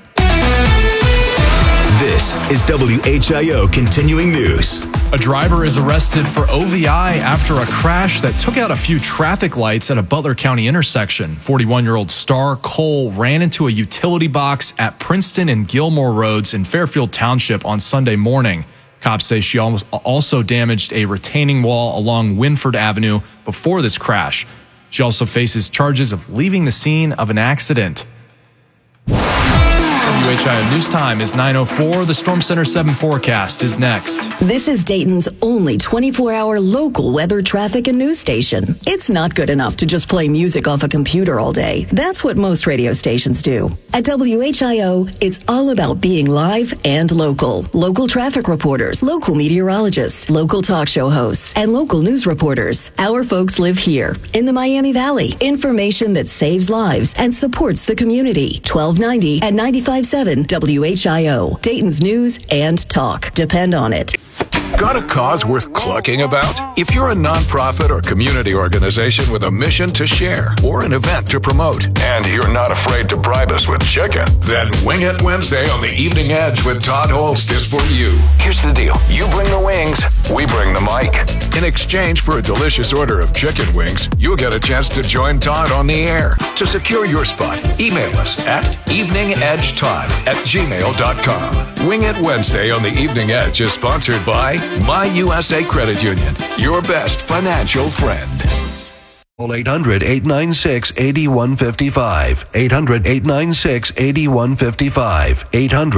This is WHIO Continuing News. A driver is arrested for OVI after a crash that took out a few traffic lights at a Butler County intersection. 41-year-old Star Cole ran into a utility box at Princeton and Gilmore Roads in Fairfield Township on Sunday morning. Cops say she also damaged a retaining wall along Winford Avenue before this crash. She also faces charges of leaving the scene of an accident. WHIO News Time is 9:04. The Storm Center 7 forecast is next. This is Dayton's only 24-hour local weather, traffic, and news station. It's not good enough to just play music off a computer all day. That's what most radio stations do. At WHIO, it's all about being live and local. Local traffic reporters, local meteorologists, local talk show hosts, and local news reporters. Our folks live here in the Miami Valley. Information that saves lives and supports the community. 1290 at 95.7 WHIO. Dayton's news and talk. Depend on it. Got a cause worth clucking about? If you're a nonprofit or community organization with a mission to share or an event to promote, and you're not afraid to bribe us with chicken, then Wing It Wednesday on the Evening Edge with Todd Holst is for you. Here's the deal. You bring the wings, we bring the mic. In exchange for a delicious order of chicken wings, you'll get a chance to join Todd on the air. To secure your spot, email us at eveningedgetodd@gmail.com. Wing It Wednesday on the Evening Edge is sponsored by My USA Credit Union, your best financial friend. 800-896-8155. 800-896-8155.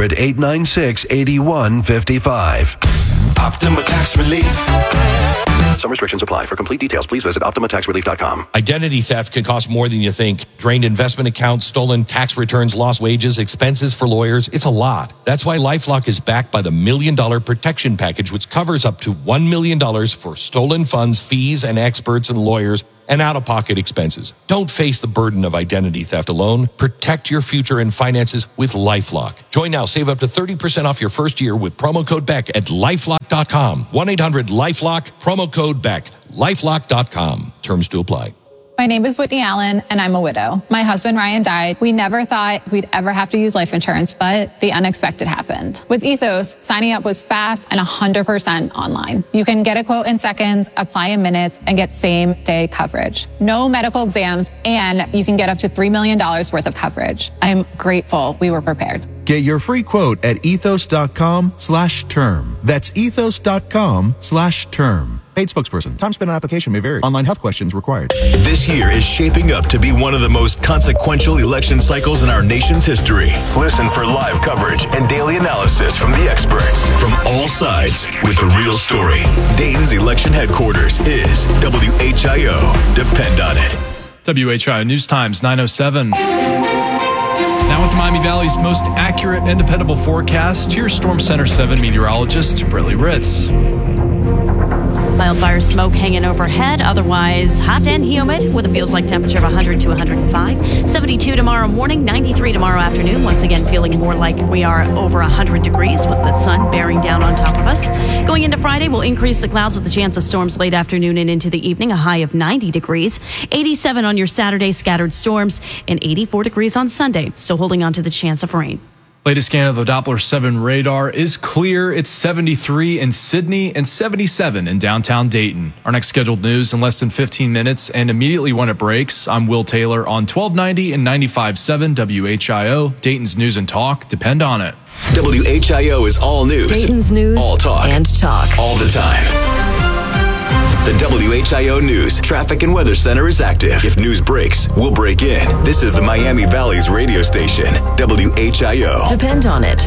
800-896-8155. Optima Tax Relief. Some restrictions apply. For complete details, please visit OptimaTaxRelief.com. Identity theft can cost more than you think. Drained investment accounts, stolen tax returns, lost wages, expenses for lawyers. It's a lot. That's why LifeLock is backed by the $1 Million Protection Package, which covers up to $1 million for stolen funds, fees, and experts and lawyers, and out-of-pocket expenses. Don't face the burden of identity theft alone. Protect your future and finances with LifeLock. Join now. Save up to 30% off your first year with promo code BECK at LifeLock.com. 1-800-LifeLock, promo code BECK. LifeLock.com. Terms to apply. My name is Whitney Allen, and I'm a widow. My husband, Ryan, died. We never thought we'd ever have to use life insurance, but the unexpected happened. With Ethos, signing up was fast and 100% online. You can get a quote in seconds, apply in minutes, and get same-day coverage. No medical exams, and you can get up to $3 million worth of coverage. I'm grateful we were prepared. Get your free quote at ethos.com/term. That's ethos.com/term. Paid spokesperson. Time spent on application may vary. Online health questions required. This year is shaping up to be one of the most consequential election cycles in our nation's history. Listen for live coverage and daily analysis from the experts from all sides with the real story. Dayton's election headquarters is WHIO. Depend on it. WHIO News Times 9:07. Now with the Miami Valley's most accurate and dependable forecast, here's Storm Center 7 meteorologist Brittany Ritz. Wildfire smoke hanging overhead, otherwise hot and humid with a feels like temperature of 100 to 105. 72 tomorrow morning, 93 tomorrow afternoon. Once again, feeling more like we are over 100 degrees with the sun bearing down on top of us. Going into Friday, we'll increase the clouds with a chance of storms late afternoon and into the evening, a high of 90 degrees. 87 on your Saturday, scattered storms, and 84 degrees on Sunday. Still holding on to the chance of rain. Latest scan of the Doppler 7 radar is clear. It's 73 in Sydney and 77 in downtown Dayton. Our next scheduled news in less than 15 minutes, and immediately when it breaks, I'm Will Taylor on 1290 and 95.7 WHIO, Dayton's News and Talk. Depend on it. WHIO is all news. Dayton's News all talk. And talk. All the time. The WHIO News Traffic and Weather Center is active. If news breaks, we'll break in. This is the Miami Valley's radio station, WHIO. Depend on it.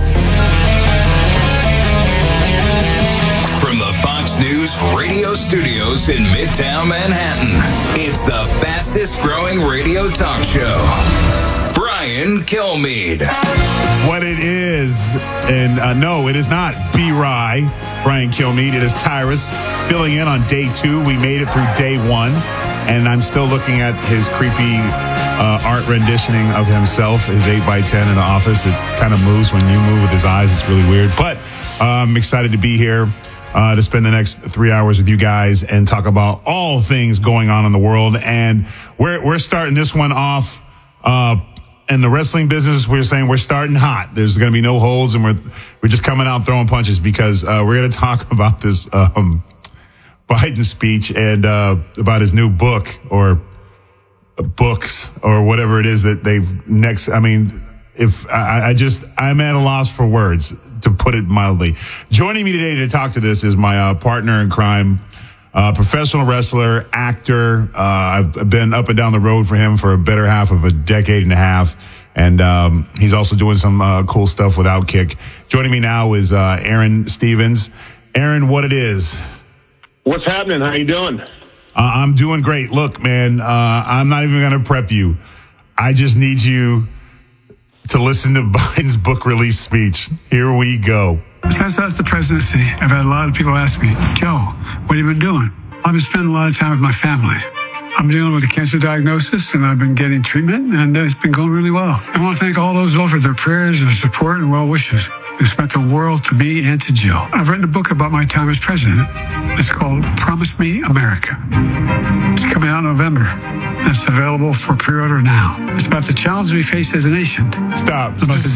From the Fox News radio studios in Midtown Manhattan, it's the fastest growing radio talk show. Brian Kilmeade. What it is, and no, it is not B-Rye, Brian Kilmeade. It is Tyrus filling in on day 2. We made it through day 1, and I'm still looking at his creepy art renditioning of himself, his 8x10 in the office. It kind of moves when you move with his eyes. It's really weird, but I'm excited to be here to spend the next 3 hours with you guys and talk about all things going on in the world. And we're starting this one off. In the wrestling business, we're saying we're starting hot. There's going to be no holds, and we're just coming out throwing punches because we're going to talk about this Biden speech and about his new book or books or whatever it is that they've next. I mean, if I'm at a loss for words, to put it mildly. Joining me today to talk to this is my partner in crime, professional wrestler, actor. I've been up and down the road for him for a better half of a decade and a half. And he's also doing some cool stuff with Outkick. Joining me now is Aaron Stevens. Aaron, what it is? What's happening? How you doing? I'm doing great. Look, man, I'm not even going to prep you. I just need you to listen to Biden's book release speech. Here we go. Since that's the presidency, I've had a lot of people ask me, Joe, what have you been doing? I've been spending a lot of time with my family. I'm dealing with a cancer diagnosis, and I've been getting treatment, and it's been going really well. I want to thank all those who offered their prayers and support and well wishes. It's meant the world to me and to Jill. I've written a book about my time as president. It's called Promise Me America. It's coming out in November. It's available for pre-order now. It's about the challenges we face as a nation. Stop.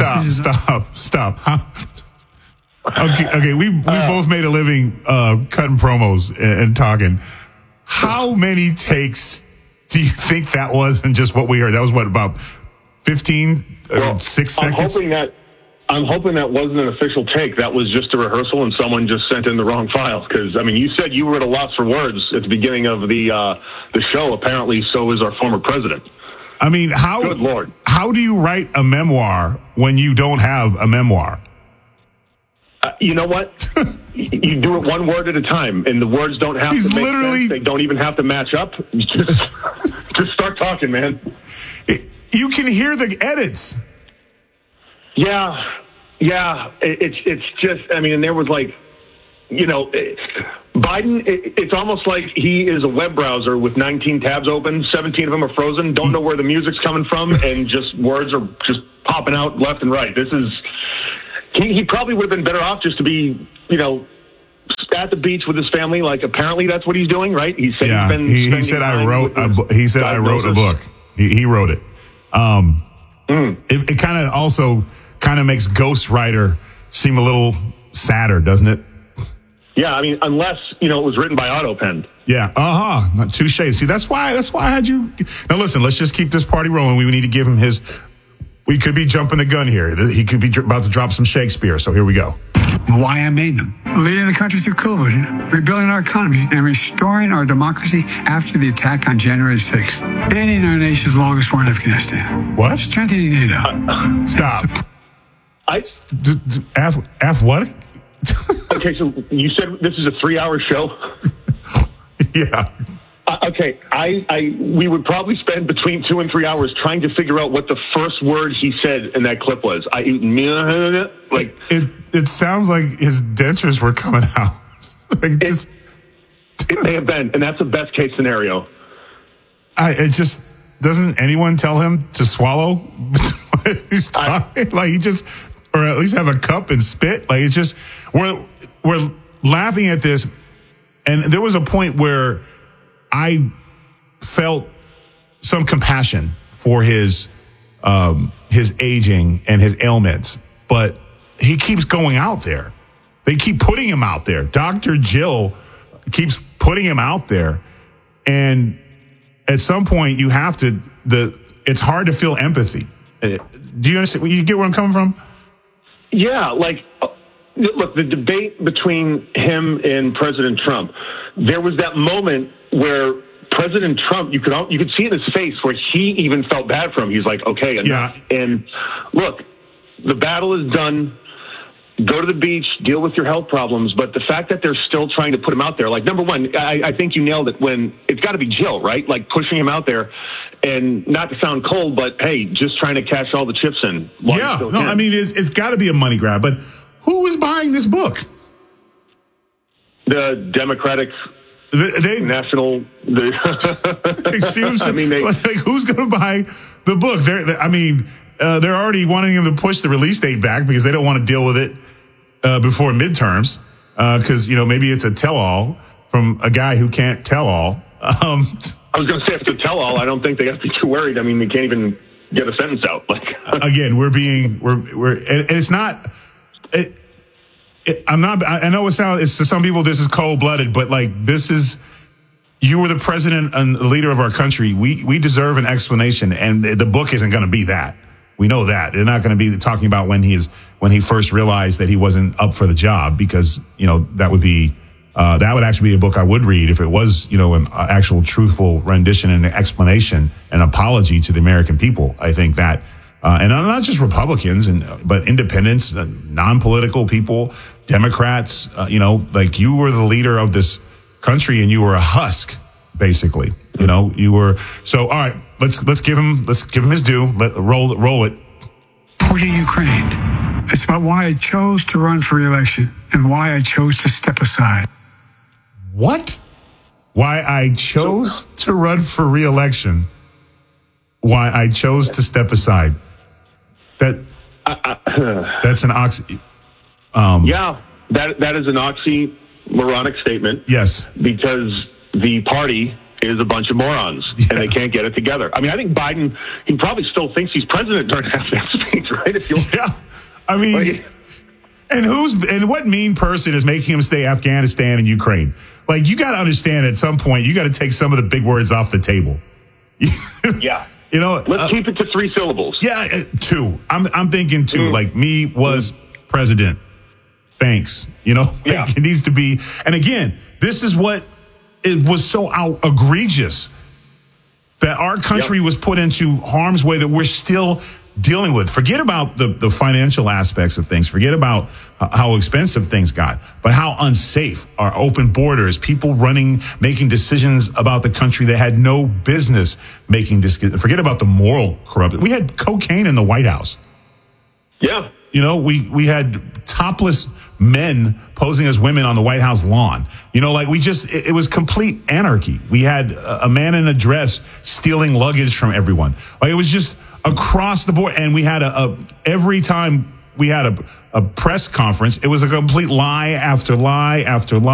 Okay. We both made a living cutting promos and talking. How many takes do you think that was in just what we heard? That was what, about 15, 6 seconds? I'm hoping that wasn't an official take. That was just a rehearsal, and someone just sent in the wrong file. Because, I mean, you said you were at a loss for words at the beginning of the show. Apparently, so is our former president. I mean, Good Lord. How do you write a memoir when you don't have a memoir? You know what? You do it one word at a time, and the words don't have to make sense. They don't even have to match up. Just start talking, man. You can hear the edits. Yeah. It's just, I mean, and there was like, you know, Biden, it's almost like he is a web browser with 19 tabs open, 17 of them are frozen, don't know where the music's coming from, and just words are just popping out left and right. This is, he probably would have been better off just to be, you know, at the beach with his family. Like, apparently that's what he's doing, right? He said he said I wrote a book. He wrote it. It kind of also makes Ghost Rider seem a little sadder, doesn't it? Yeah, I mean, unless, you know, it was written by AutoPen. Yeah, not touche. See, that's why I had you. Now listen, let's just keep this party rolling. We need to give him his. We could be jumping the gun here. He could be about to drop some Shakespeare. So here we go. Why I made them. Leading the country through COVID, rebuilding our economy, and restoring our democracy after the attack on January 6th. Ending our nation's longest war in Afghanistan. What? Strengthening NATO. Stop. F what? Okay, so you said this is a 3-hour show? Yeah. Okay, we would probably spend between 2 and 3 hours trying to figure out what the first word he said in that clip was. It sounds like his dentures were coming out. It may have been, and that's the best case scenario. It just doesn't anyone tell him to swallow when he's talking? Or at least have a cup and spit. Like, it's just we're laughing at this, and there was a point where I felt some compassion for his aging and his ailments, but he keeps going out there. They keep putting him out there. Dr. Jill keeps putting him out there, and at some point you have to. It's hard to feel empathy. Do you understand? You get where I'm coming from? Yeah, look, the debate between him and President Trump, there was that moment where President Trump, you could see in his face where he even felt bad for him. He's like, okay, enough. Yeah. And look, the battle is done. Go to the beach, deal with your health problems. But the fact that they're still trying to put him out there, like, number one, I think you nailed it when it's got to be Jill, right? Like, pushing him out there, and not to sound cold, but hey, just trying to cash all the chips in. Yeah, no, I mean, it's got to be a money grab. But who is buying this book? The Democratic National. Excuse me. Who's going to buy the book? They're already wanting him to push the release date back because they don't want to deal with it before midterms. Because maybe it's a tell-all from a guy who can't tell all. I was going to say, if it's a tell-all, I don't think they have to be too worried. I mean, they can't even get a sentence out. Again, and it's not. I'm not. I know it's to some people this is cold-blooded, but this is. You were the president and the leader of our country. We deserve an explanation, and the book isn't going to be that. We know that. They're not going to be talking about when he first realized that he wasn't up for the job, because that would actually be a book I would read if it was an actual truthful rendition and an explanation, an apology to the American people. I think that. And not just Republicans, but independents, non-political people, Democrats. You were the leader of this country, and you were a husk, basically. You were. So, all right, let's give him his due. Roll it. Supporting Ukraine. It's about why I chose to run for re-election and why I chose to step aside. What? Why I chose to run for re-election? Why I chose to step aside? That's an oxy. Yeah, that is an oxymoronic statement. Yes, because the party is a bunch of morons, and they can't get it together. I mean, I think Biden, he probably still thinks he's president during half that speech, right? Yeah, I mean, and what mean person is making him stay Afghanistan and Ukraine? You got to understand, at some point, you got to take some of the big words off the table. Yeah. Let's keep it to 3 syllables. Yeah, 2. I'm thinking 2. Like, me was president. Thanks. It needs to be. And again, this is what it was so egregious that our country was put into harm's way that we're still dealing with. Forget about the financial aspects of things. Forget about how expensive things got, but how unsafe our open borders, people making decisions about the country that had no business making decisions. Forget about the moral corruption. We had cocaine in the White House. Yeah. We had topless men posing as women on the White House lawn. It was complete anarchy. We had a man in a dress stealing luggage from everyone. It was just across the board. And we had every time we had a press conference, it was a complete lie after lie after lie.